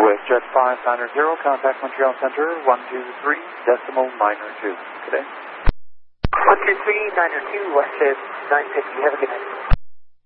WestJet 590, contact Montreal Center, 123.92. Good day. 123.92, WestJet 950, have a good night.